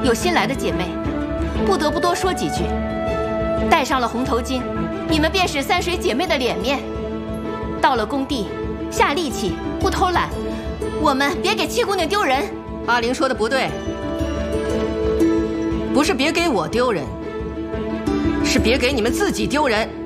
有新来的姐妹，不得不多说几句。戴上了红头巾，你们便是三水姐妹的脸面。到了工地，下力气，不偷懒，我们别给七姑娘丢人。 阿玲说的不对，不是别给我丢人，是别给你们自己丢人。